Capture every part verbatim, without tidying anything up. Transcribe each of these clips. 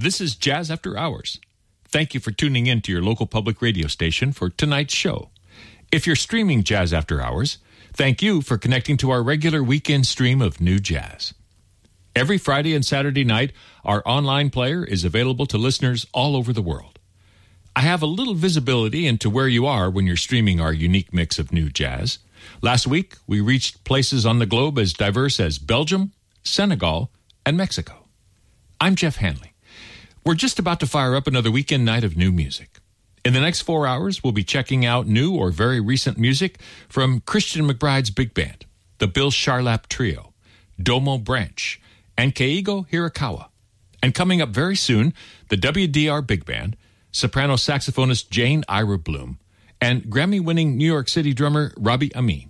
This is Jazz After Hours. Thank you for tuning in to your local public radio station for tonight's show. If you're streaming Jazz After Hours, thank you for connecting to our regular weekend stream of new jazz. Every Friday and Saturday night, our online player is available to listeners all over the world. I have a little visibility into where you are when you're streaming our unique mix of new jazz. Last week, we reached places on the globe as diverse as Belgium, Senegal, and Mexico. I'm Jeff Hanley. We're just about to fire up another weekend night of new music. In the next four hours, we'll be checking out new or very recent music from Christian McBride's Big Band, the Bill Charlap Trio, Domo Branch, and Keigo Hirakawa. And coming up very soon, the W D R Big Band, soprano saxophonist Jane Ira Bloom, and Grammy-winning New York City drummer Robbie Amin.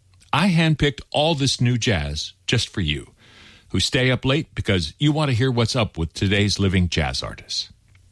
I handpicked all this new jazz just for you, who stay up late because you want to hear what's up with today's living jazz artists.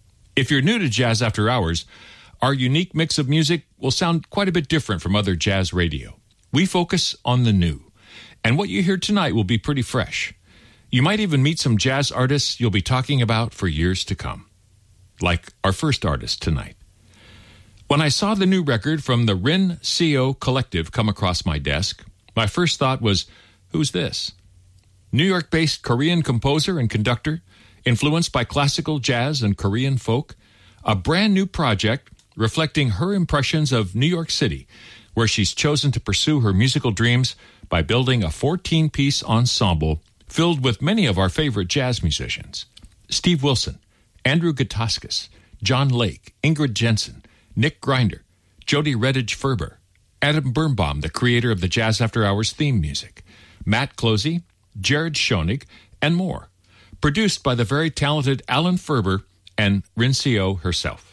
If you're new to Jazz After Hours, our unique mix of music will sound quite a bit different from other jazz radio. We focus on the new, and what you hear tonight will be pretty fresh. You might even meet some jazz artists you'll be talking about for years to come, like our first artist tonight. When I saw the new record from the Rin Co Collective come across my desk, my first thought was, who's this? New York-based Korean composer and conductor, influenced by classical jazz and Korean folk, a brand new project reflecting her impressions of New York City, where she's chosen to pursue her musical dreams by building a fourteen-piece ensemble filled with many of our favorite jazz musicians. Steve Wilson, Andrew Gutauskas, John Lake, Ingrid Jensen, Nick Grinder, Jody Redditch Ferber, Adam Birnbaum, the creator of the Jazz After Hours theme music, Matt Closey, Jared Schoenig, and more. Produced by the very talented Alan Ferber and Rin Co herself.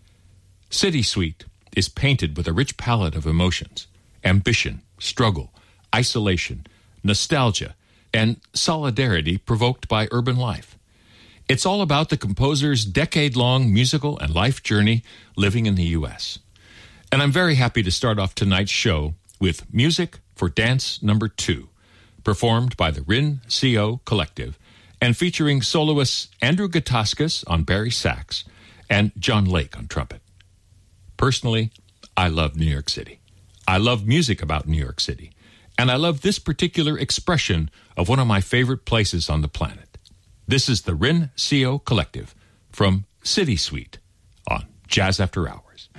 City Suite is painted with a rich palette of emotions, ambition, struggle, isolation, nostalgia, and solidarity provoked by urban life. It's all about the composer's decade-long musical and life journey living in the U S. And I'm very happy to start off tonight's show with Music for Dance Number Two, performed by the Rin Co Collective, and featuring soloists Andrew Gutauskas on bari sax and John Lake on trumpet. Personally, I love New York City. I love music about New York City. And I love this particular expression of one of my favorite places on the planet. This is the Rin Co Collective from City Suite on Jazz After Hours.